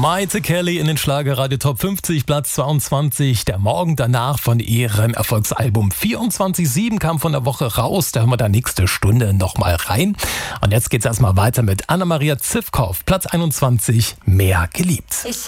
Maite Kelly in den Schlagerradio Top 50, Platz 22. Der Morgen danach von ihrem Erfolgsalbum 24/7 kam von der Woche raus. Da hören wir da nächste Stunde nochmal rein. Und jetzt geht's erstmal weiter mit Anna-Maria Zivkow, Platz 21, Mehr geliebt.